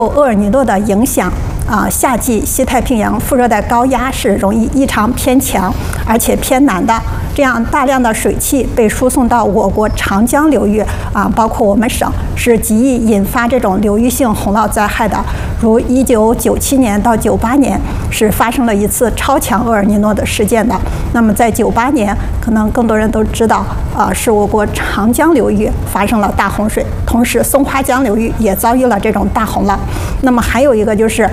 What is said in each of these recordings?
厄尔尼诺的影响，夏季西太平洋副热带高压是容易异常偏强，而且偏南的。这样大量的水汽被输送到我国长江流域，包括我们省，是极易引发这种流域性洪涝灾害的。如1997年到98年是发生了一次超强厄尔尼诺的事件的。那么在98年，可能更多人都知道，是我国长江流域发生了大洪水，同时松花江流域也遭遇了这种大洪涝。那么还有一个就是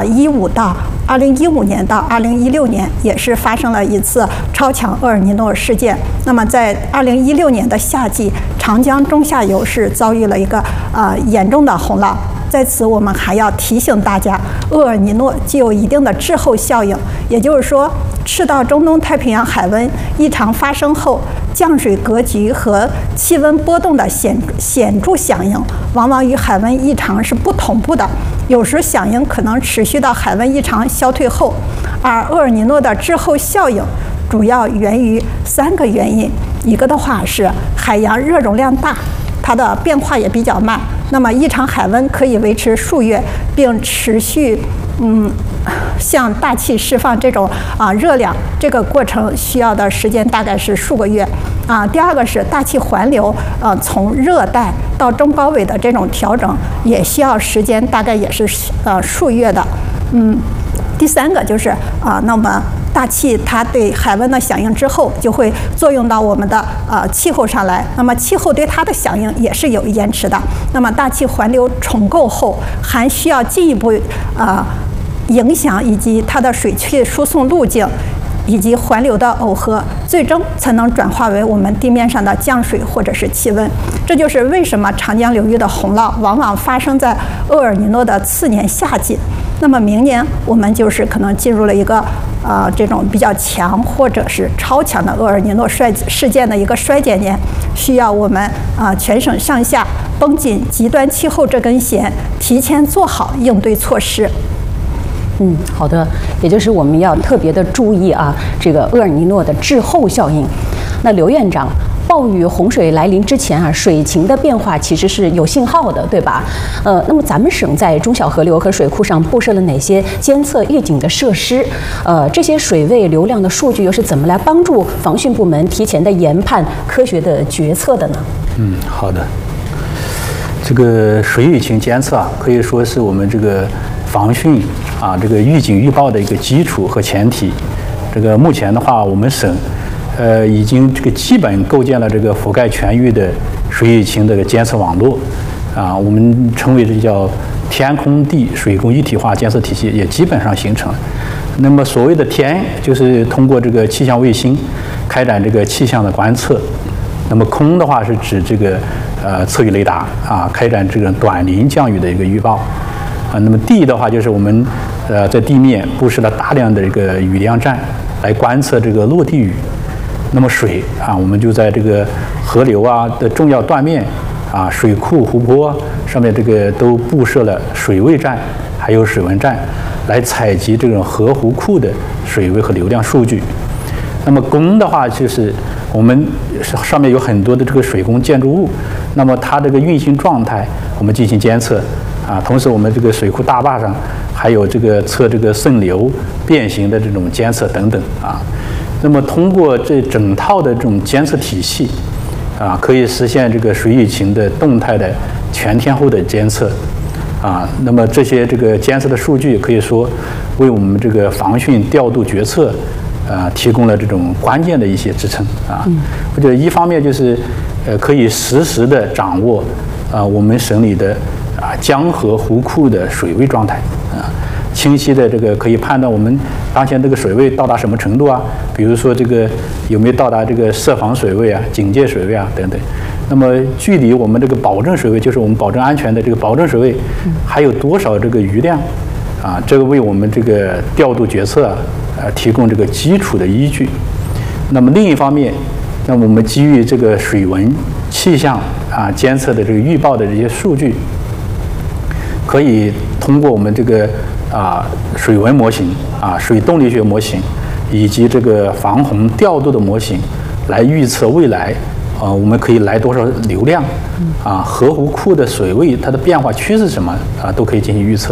2015年到2016年也是发生了一次超强厄尔尼诺事件。那么在2016年的夏季，长江中下游是遭遇了一个严重的洪涝。在此，我们还要提醒大家，厄尔尼诺具有一定的滞后效应，也就是说，赤道中东太平洋海温异常发生后，降水格局和气温波动的显著响应，往往与海温异常是不同步的。有时响应可能持续到海温异常消退后，而厄尔尼诺的滞后效应主要源于3个原因。一个的话是海洋热容量大，它的变化也比较慢。那么异常海温可以维持数月，并持续向大气释放这种热量，这个过程需要的时间大概是数个月。第二个是大气环流，从热带到中高纬的这种调整也需要时间，大概也是数月的。第三个就是那么大气它对海温的响应之后，就会作用到我们的气候上来。那么气候对它的响应也是有延迟的。那么大气环流重构后，还需要进一步影响以及它的水汽输送路径，以及环流的耦合，最终才能转化为我们地面上的降水或者是气温。这就是为什么长江流域的洪涝往往发生在厄尔尼诺的次年夏季。那么明年我们就是可能进入了一个这种比较强或者是超强的厄尔尼诺事件的一个衰减年，需要我们全省上下绷紧极端气候这根弦，提前做好应对措施。 好的，也就是我们要特别的注意这个厄尔尼诺的滞后效应。那刘院长，暴雨洪水来临之前水情的变化其实是有信号的，对吧？那么咱们省在中小河流和水库上布设了哪些监测预警的设施？这些水位流量的数据又是怎么来帮助防汛部门提前的研判、科学的决策的呢？ 好的。这个水雨情监测可以说是我们这个防汛这个预警预报的一个基础和前提。这个目前的话，我们省已经这个基本构建了这个覆盖全域的水雨情的监测网络我们称为这叫天空地水工一体化监测体系也基本上形成。那么所谓的天，就是通过这个气象卫星开展这个气象的观测。那么空的话是指这个测雨雷达开展这个短临降雨的一个预报那么地的话就是我们在地面布设了大量的这个雨量站来观测这个落地雨。那么水我们就在这个河流的重要断面水库湖泊上面这个都布设了水位站还有水文站，来采集这种河湖库的水位和流量数据。那么工的话就是我们上面有很多的这个水工建筑物，那么它这个运行状态我们进行监测同时我们这个水库大坝上还有这个测这个渗流变形的这种监测等等那么通过这整套的这种监测体系可以实现这个水雨情的动态的全天候的监测那么这些这个监测的数据可以说为我们这个防汛调度决策提供了这种关键的一些支撑我觉得一方面就是可以实时的掌握我们省里的江河湖库的水位状态清晰的这个可以判断我们当前这个水位到达什么程度比如说这个有没有到达这个设防水位警戒水位等等。那么距离我们这个保证水位，就是我们保证安全的这个保证水位，还有多少这个余量这个为我们这个调度决策提供这个基础的依据。那么另一方面，那么我们基于这个水文气象监测的这个预报的这些数据，可以通过我们这个水文模型水动力学模型以及这个防洪调度的模型来预测未来我们可以来多少流量河湖库的水位它的变化趋势什么都可以进行预测。